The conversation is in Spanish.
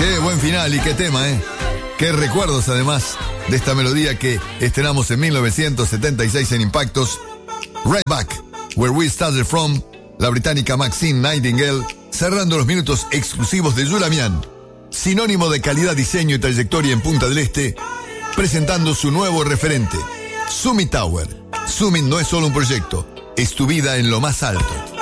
Qué buen final y qué tema, ¿eh? Qué recuerdos, además, de esta melodía que estrenamos en 1976 en Impactos. Right Back, Where We Started From, la británica Maxine Nightingale, cerrando los minutos exclusivos de Yulamian, sinónimo de calidad, diseño y trayectoria en Punta del Este, presentando su nuevo referente, Summit Tower. Summit no es solo un proyecto, es tu vida en lo más alto.